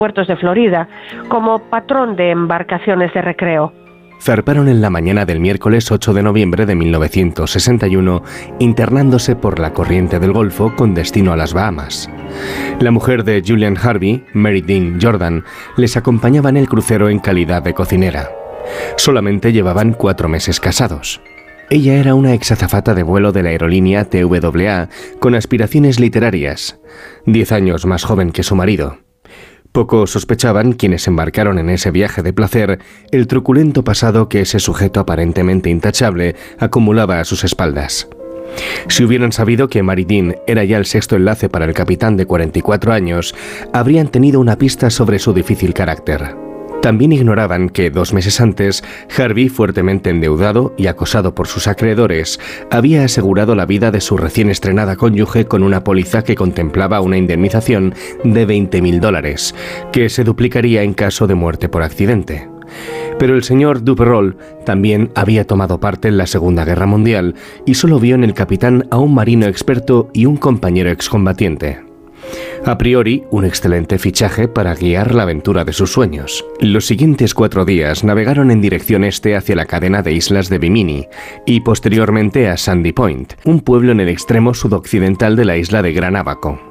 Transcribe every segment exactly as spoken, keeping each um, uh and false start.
puertos de Florida como patrón de embarcaciones de recreo. Zarparon en la mañana del miércoles ocho de noviembre de mil novecientos sesenta y uno, internándose por la corriente del Golfo con destino a las Bahamas. La mujer de Julian Harvey, Mary Dean Jordan, les acompañaba en el crucero en calidad de cocinera. Solamente llevaban cuatro meses casados. Ella era una exazafata de vuelo de la aerolínea T W A con aspiraciones literarias, diez años más joven que su marido. Poco sospechaban quienes embarcaron en ese viaje de placer el truculento pasado que ese sujeto aparentemente intachable acumulaba a sus espaldas. Si hubieran sabido que Mary Dean era ya el sexto enlace para el capitán de cuarenta y cuatro años, habrían tenido una pista sobre su difícil carácter. También ignoraban que dos meses antes, Harvey, fuertemente endeudado y acosado por sus acreedores, había asegurado la vida de su recién estrenada cónyuge con una póliza que contemplaba una indemnización de veinte mil dólares, que se duplicaría en caso de muerte por accidente. Pero el señor Duperroll también había tomado parte en la Segunda Guerra Mundial y solo vio en el capitán a un marino experto y un compañero excombatiente. A priori, un excelente fichaje para guiar la aventura de sus sueños. Los siguientes cuatro días navegaron en dirección este hacia la cadena de islas de Bimini y posteriormente a Sandy Point, un pueblo en el extremo sudoccidental de la isla de Gran Abaco.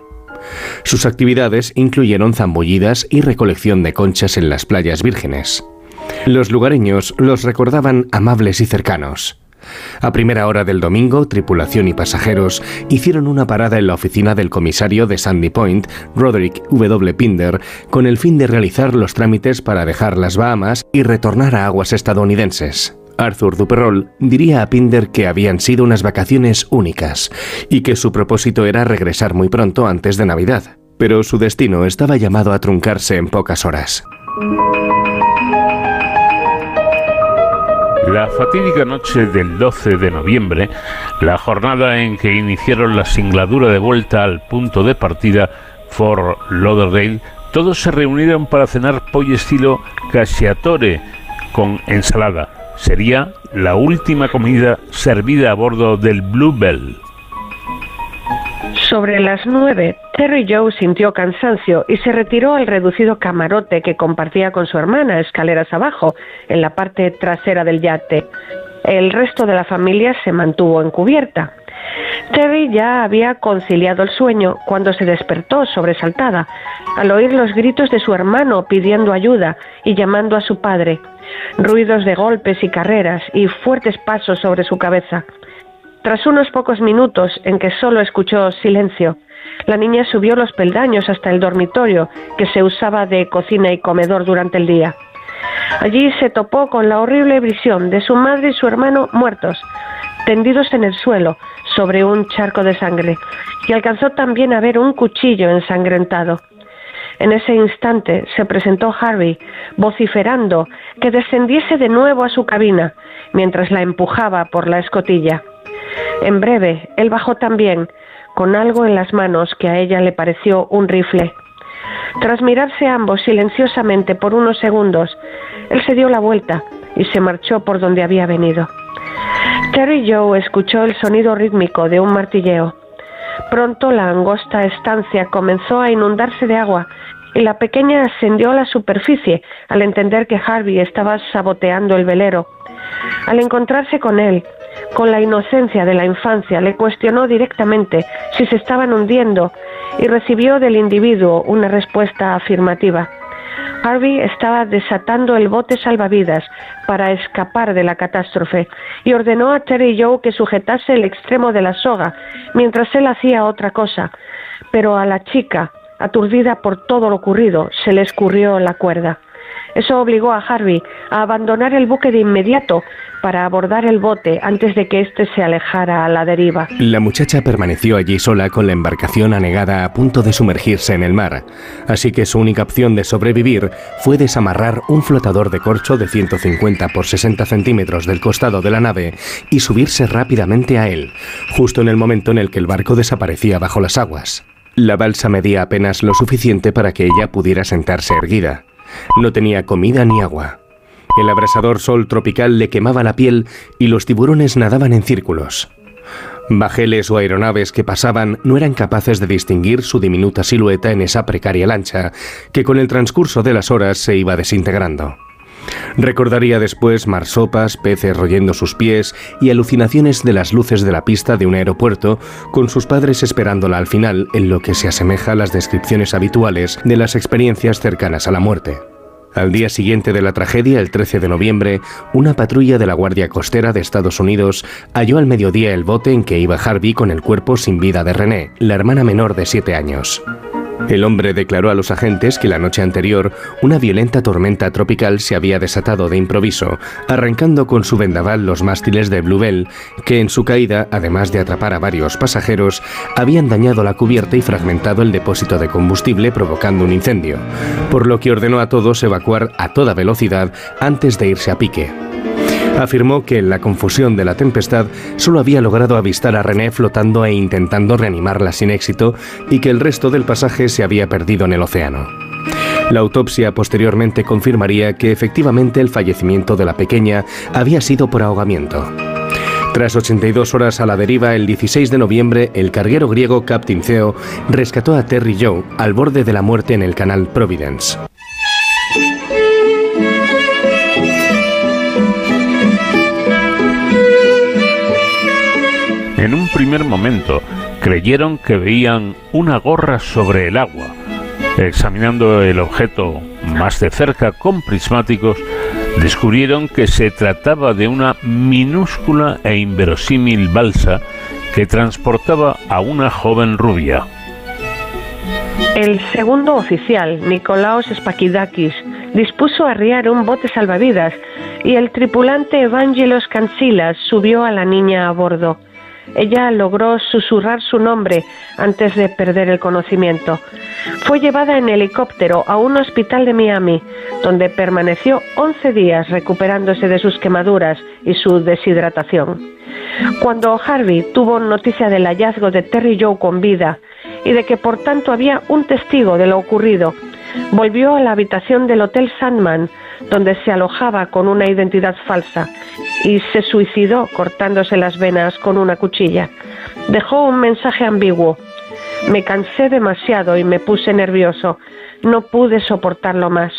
Sus actividades incluyeron zambullidas y recolección de conchas en las playas vírgenes. Los lugareños los recordaban amables y cercanos. A primera hora del domingo, tripulación y pasajeros hicieron una parada en la oficina del comisario de Sandy Point, Roderick W. Pinder, con el fin de realizar los trámites para dejar las Bahamas y retornar a aguas estadounidenses. Arthur Duperroll diría a Pinder que habían sido unas vacaciones únicas y que su propósito era regresar muy pronto antes de Navidad, pero su destino estaba llamado a truncarse en pocas horas. La fatídica noche del doce de noviembre, la jornada en que iniciaron la singladura de vuelta al punto de partida Fort Lauderdale, todos se reunieron para cenar pollo estilo cacciatore con ensalada. Sería la última comida servida a bordo del Bluebell. Sobre las nueve, Terry Joe sintió cansancio y se retiró al reducido camarote que compartía con su hermana, escaleras abajo, en la parte trasera del yate. El resto de la familia se mantuvo en cubierta. Terry ya había conciliado el sueño cuando se despertó sobresaltada al oír los gritos de su hermano pidiendo ayuda y llamando a su padre, ruidos de golpes y carreras y fuertes pasos sobre su cabeza. Tras unos pocos minutos en que solo escuchó silencio, la niña subió los peldaños hasta el dormitorio que se usaba de cocina y comedor durante el día. Allí se topó con la horrible visión de su madre y su hermano muertos, tendidos en el suelo sobre un charco de sangre, y alcanzó también a ver un cuchillo ensangrentado. En ese instante se presentó Harvey, vociferando que descendiese de nuevo a su cabina, mientras la empujaba por la escotilla. En breve, él bajó también, con algo en las manos que a ella le pareció un rifle. Tras mirarse ambos silenciosamente por unos segundos, él se dio la vuelta y se marchó por donde había venido. Terry Joe escuchó el sonido rítmico de un martilleo. Pronto la angosta estancia comenzó a inundarse de agua y la pequeña ascendió a la superficie al entender que Harvey estaba saboteando el velero. Al encontrarse con él, con la inocencia de la infancia, le cuestionó directamente si se estaban hundiendo y recibió del individuo una respuesta afirmativa. Harvey estaba desatando el bote salvavidas para escapar de la catástrofe y ordenó a Terry Joe que sujetase el extremo de la soga mientras él hacía otra cosa, pero a la chica, aturdida por todo lo ocurrido, se le escurrió la cuerda. Eso obligó a Harvey a abandonar el buque de inmediato para abordar el bote antes de que éste se alejara a la deriva. La muchacha permaneció allí sola con la embarcación anegada a punto de sumergirse en el mar, así que su única opción de sobrevivir fue desamarrar un flotador de corcho de ciento cincuenta por sesenta centímetros del costado de la nave y subirse rápidamente a él, justo en el momento en el que el barco desaparecía bajo las aguas. La balsa medía apenas lo suficiente para que ella pudiera sentarse erguida. No tenía comida ni agua. El abrasador sol tropical le quemaba la piel y los tiburones nadaban en círculos. Bajeles o aeronaves que pasaban no eran capaces de distinguir su diminuta silueta en esa precaria lancha, que con el transcurso de las horas se iba desintegrando. Recordaría después marsopas, peces royendo sus pies y alucinaciones de las luces de la pista de un aeropuerto, con sus padres esperándola al final, en lo que se asemeja a las descripciones habituales de las experiencias cercanas a la muerte. Al día siguiente de la tragedia, el trece de noviembre, una patrulla de la Guardia Costera de Estados Unidos halló al mediodía el bote en que iba Harvey con el cuerpo sin vida de Renee, la hermana menor de siete años. El hombre declaró a los agentes que la noche anterior una violenta tormenta tropical se había desatado de improviso, arrancando con su vendaval los mástiles de Bluebell, que en su caída, además de atrapar a varios pasajeros, habían dañado la cubierta y fragmentado el depósito de combustible, provocando un incendio, por lo que ordenó a todos evacuar a toda velocidad antes de irse a pique. Afirmó que en la confusión de la tempestad solo había logrado avistar a Renee flotando e intentando reanimarla sin éxito y que el resto del pasaje se había perdido en el océano. La autopsia posteriormente confirmaría que efectivamente el fallecimiento de la pequeña había sido por ahogamiento. Tras ochenta y dos horas a la deriva, el dieciséis de noviembre, el carguero griego Captain Theo rescató a Terry Joe al borde de la muerte en el canal Providence. En un primer momento creyeron que veían una gorra sobre el agua. Examinando el objeto más de cerca con prismáticos, descubrieron que se trataba de una minúscula e inverosímil balsa que transportaba a una joven rubia. El segundo oficial, Nikolaos Spakidakis, dispuso arriar un bote salvavidas y el tripulante Evangelos Kantsilas subió a la niña a bordo. Ella logró susurrar su nombre antes de perder el conocimiento. Fue llevada en helicóptero a un hospital de Miami, donde permaneció once días recuperándose de sus quemaduras y su deshidratación. Cuando Harvey tuvo noticia del hallazgo de Terry Joe con vida y de que por tanto había un testigo de lo ocurrido, volvió a la habitación del Hotel Sandman, donde se alojaba con una identidad falsa, y se suicidó cortándose las venas con una cuchilla. Dejó un mensaje ambiguo: me cansé demasiado y me puse nervioso, no pude soportarlo más.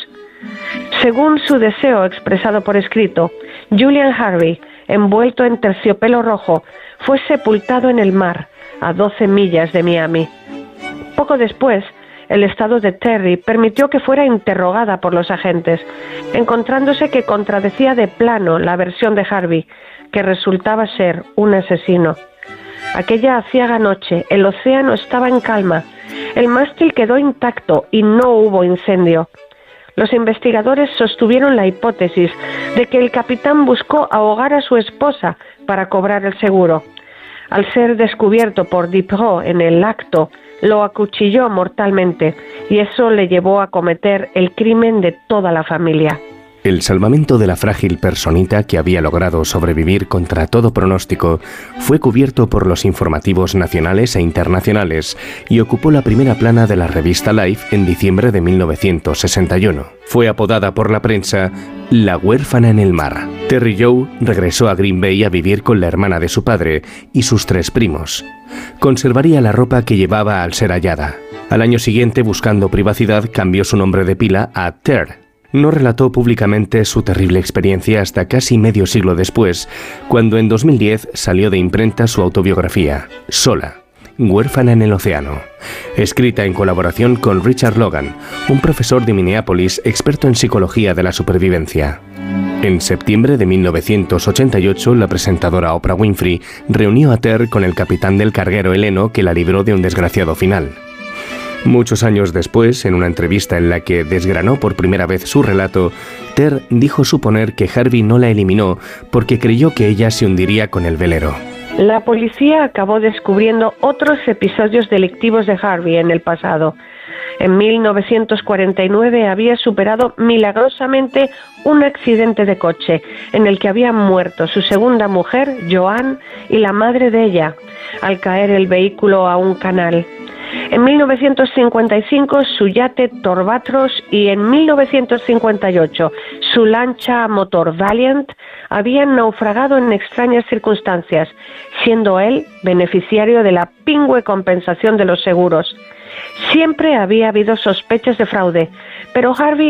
Según su deseo expresado por escrito, Julian Harvey, envuelto en terciopelo rojo, fue sepultado en el mar, a doce millas de Miami. Poco después, el estado de Terry permitió que fuera interrogada por los agentes, encontrándose que contradecía de plano la versión de Harvey, que resultaba ser un asesino. Aquella aciaga noche, el océano estaba en calma, el mástil quedó intacto y no hubo incendio. Los investigadores sostuvieron la hipótesis de que el capitán buscó ahogar a su esposa para cobrar el seguro. Al ser descubierto por Dupreux en el acto, lo acuchilló mortalmente y eso le llevó a cometer el crimen de toda la familia. El salvamento de la frágil personita, que había logrado sobrevivir contra todo pronóstico, fue cubierto por los informativos nacionales e internacionales y ocupó la primera plana de la revista Life en diciembre de mil novecientos sesenta y uno. Fue apodada por la prensa La huérfana en el mar. Terry Joe regresó a Green Bay a vivir con la hermana de su padre y sus tres primos. Conservaría la ropa que llevaba al ser hallada. Al año siguiente, buscando privacidad, cambió su nombre de pila a Ter. No relató públicamente su terrible experiencia hasta casi medio siglo después, cuando en dos mil diez salió de imprenta su autobiografía, Sola, huérfana en el océano, escrita en colaboración con Richard Logan, un profesor de Minneapolis experto en psicología de la supervivencia. En septiembre de mil novecientos ochenta y ocho, la presentadora Oprah Winfrey reunió a Ter con el capitán del carguero Heleno, que la libró de un desgraciado final. Muchos años después, en una entrevista en la que desgranó por primera vez su relato, Ter dijo suponer que Harvey no la eliminó porque creyó que ella se hundiría con el velero. La policía acabó descubriendo otros episodios delictivos de Harvey en el pasado. En mil novecientos cuarenta y nueve había superado milagrosamente un accidente de coche en el que habían muerto su segunda mujer, Joan, y la madre de ella, al caer el vehículo a un canal. En mil novecientos cincuenta y cinco su yate Torbatros y en mil novecientos cincuenta y ocho su lancha a motor Valiant habían naufragado en extrañas circunstancias, siendo él beneficiario de la pingüe compensación de los seguros. Siempre había habido sospechas de fraude, pero Harvey